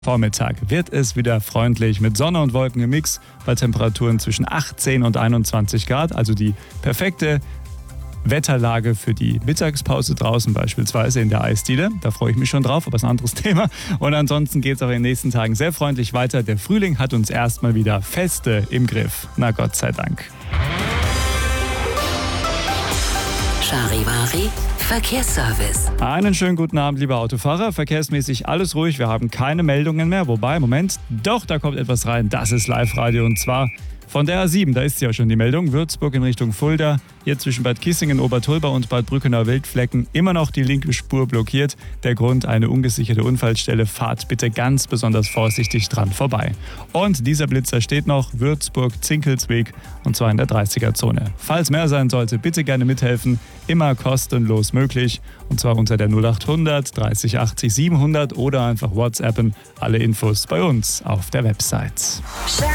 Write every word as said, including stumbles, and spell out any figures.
Vormittag wird es wieder freundlich mit Sonne und Wolken im Mix bei Temperaturen zwischen achtzehn und einundzwanzig Grad. Also die perfekte Wetterlage für die Mittagspause draußen beispielsweise in der Eisdiele. Da freue ich mich schon drauf, aber ist ein anderes Thema. Und ansonsten geht es auch in den nächsten Tagen sehr freundlich weiter. Der Frühling hat uns erstmal wieder feste im Griff. Na Gott sei Dank. Charivari Verkehrsservice. Einen schönen guten Abend, lieber Autofahrer. Verkehrsmäßig alles ruhig. Wir haben keine Meldungen mehr. Wobei, Moment, doch, da kommt etwas rein. Das ist Live-Radio und zwar von der A sieben. Da ist ja schon die Meldung. Würzburg in Richtung Fulda. Hier zwischen Bad Kissingen, Obertulba und Bad Brückener Wildflecken immer noch die linke Spur blockiert. Der Grund, eine ungesicherte Unfallstelle. Fahrt bitte ganz besonders vorsichtig dran vorbei. Und dieser Blitzer steht noch Würzburg-Zinkelsweg und zwar in der dreißiger-Zone. Falls mehr sein sollte, bitte gerne mithelfen. Immer kostenlos möglich und zwar unter der null acht hundert dreißig achtzig siebenhundert oder einfach WhatsAppen. Alle Infos bei uns auf der Website.